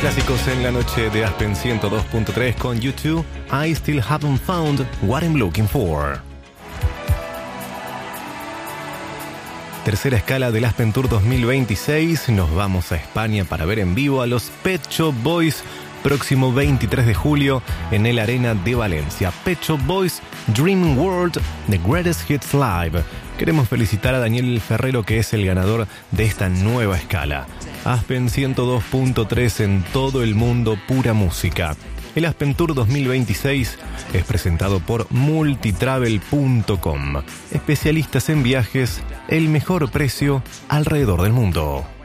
Clásicos en la noche de Aspen 102.3 con U2, I Still Haven't Found What I'm Looking For. Tercera escala del Aspen Tour 2026, nos vamos a España para ver en vivo a los Pet Shop Boys, próximo 23 de julio en el Arena de Valencia. Pet Shop Boys, Dream World, The Greatest Hits Live. Queremos felicitar a Daniel Ferrero, que es el ganador de esta nueva escala. Aspen 102.3 en todo el mundo, pura música. El Aspen Tour 2026 es presentado por multitravel.com. Especialistas en viajes, el mejor precio alrededor del mundo.